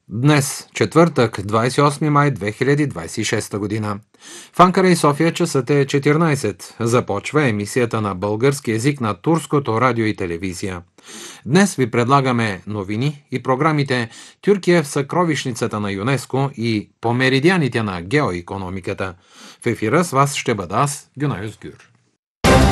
Днес, четвъртък, 28 май 2026 година. В Анкара и София часът е 14. Започва емисията на български език на Турското радио и телевизия. Днес ви предлагаме новини и програмите Тюркия в съкровищницата на ЮНЕСКО и по меридианите на геоикономиката. В ефира с вас ще бъда аз, Гюнай Özgür.